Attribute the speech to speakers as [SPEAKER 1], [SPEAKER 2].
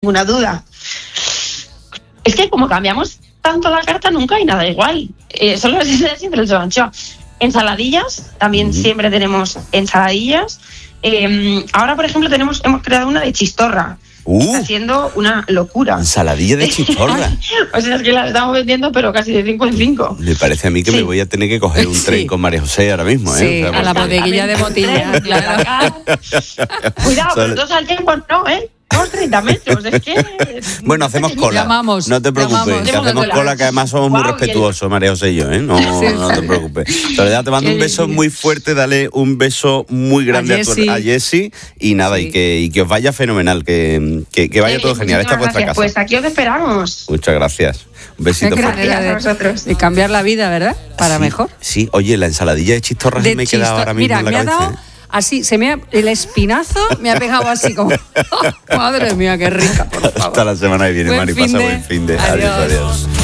[SPEAKER 1] ninguna duda. Es que como cambiamos tanto la carta, nunca hay nada igual. Solo siempre el de anchoa. Ensaladillas, también siempre tenemos ensaladillas. Ahora, por ejemplo, hemos creado una de chistorra. Está siendo una locura.
[SPEAKER 2] Ensaladilla de chistorra.
[SPEAKER 1] O sea, es que la estamos vendiendo, pero casi de 5 en 5.
[SPEAKER 2] Me parece a mí que me voy a tener que coger un tren con María José ahora mismo.
[SPEAKER 3] Sí,
[SPEAKER 2] O sea,
[SPEAKER 3] a la bodeguilla de Motilla, claro.
[SPEAKER 1] Cuidado, pero 2 al tiempo no, 30 metros, es que...
[SPEAKER 2] Bueno, hacemos cola.
[SPEAKER 3] Llamamos,
[SPEAKER 2] no te preocupes,
[SPEAKER 3] llamamos.
[SPEAKER 2] que hacemos cola, que además somos muy respetuosos, María José y yo, ¿eh? No te preocupes. Soledad, te mando un beso muy fuerte, dale un beso muy grande a Jessie y nada, y que os vaya fenomenal, que vaya todo genial. Esta es vuestra casa.
[SPEAKER 1] Pues aquí os esperamos.
[SPEAKER 2] Muchas gracias. Un besito fuerte.
[SPEAKER 1] Gracias a vosotros.
[SPEAKER 3] De cambiar la vida, ¿verdad? Para mejor.
[SPEAKER 2] Sí, oye, la ensaladilla de chistorra se me he quedado ahora mismo en la cabeza.
[SPEAKER 3] Mira, me ha dado... Así, el espinazo me ha pegado así como... ¡Oh, madre mía, qué rica, por favor!
[SPEAKER 2] Hasta la semana que viene, Mari. Pasa buen fin de. Adiós.